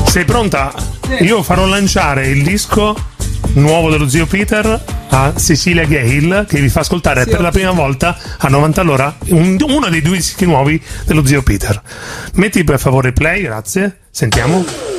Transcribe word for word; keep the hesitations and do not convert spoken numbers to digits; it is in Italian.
Sei pronta? Io farò lanciare il disco nuovo dello zio Peter a Cecilia Gale, che vi fa ascoltare Sì, per la prima volta a novanta all'ora un, uno dei due dischi nuovi dello zio Peter. Metti per favore play, grazie. Sentiamo.